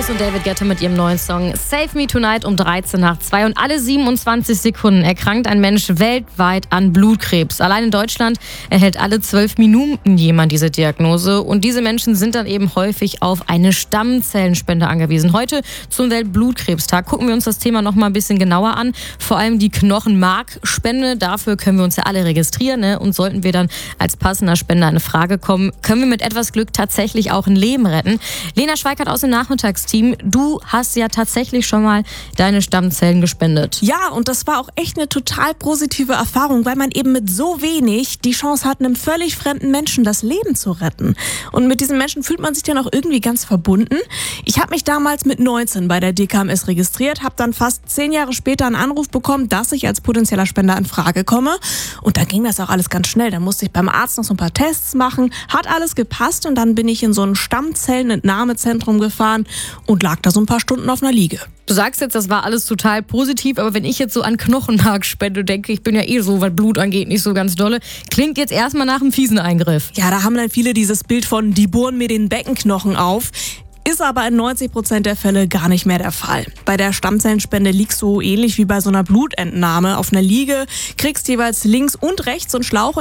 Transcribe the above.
Chris und David Guetta mit ihrem neuen Song Save Me Tonight um 13 nach 2. Und alle 27 Sekunden erkrankt ein Mensch weltweit an Blutkrebs. Allein in Deutschland erhält alle 12 Minuten jemand diese Diagnose. Und diese Menschen sind dann eben häufig auf eine Stammzellenspende angewiesen. Heute zum Weltblutkrebstag gucken wir uns das Thema noch mal ein bisschen genauer an. Vor allem die Knochenmarkspende. Dafür können wir uns ja alle registrieren, ne? Und sollten wir dann als passender Spender in Frage kommen, können wir mit etwas Glück tatsächlich auch ein Leben retten. Lena Schweikert aus dem Nachmittagsteam, du hast ja tatsächlich schon mal deine Stammzellen gespendet. Ja, und das war auch echt eine total positive Erfahrung, weil man eben mit so wenig die Chance hat, einem völlig fremden Menschen das Leben zu retten. Und mit diesen Menschen fühlt man sich dann auch irgendwie ganz verbunden. Ich habe mich damals mit 19 bei der DKMS registriert, habe dann fast 10 Jahre später einen Anruf bekommen, dass ich als potenzieller Spender in Frage komme. Und da ging das auch alles ganz schnell. Da musste ich beim Arzt noch so ein paar Tests machen, hat alles gepasst und dann bin ich in so ein Stammzellenentnahmezentrum gefahren und lag da so ein paar Stunden auf einer Liege. Du sagst jetzt, das war alles total positiv, aber wenn ich jetzt so an Knochenmarkspende denke, ich bin ja eh so, was Blut angeht, nicht so ganz dolle, klingt jetzt erstmal nach einem fiesen Eingriff. Ja, da haben dann viele dieses Bild von, die bohren mir den Beckenknochen auf. Ist aber in 90% der Fälle gar nicht mehr der Fall. Bei der Stammzellenspende liegst du ähnlich wie bei so einer Blutentnahme auf einer Liege, kriegst jeweils links und rechts so einen Schlauch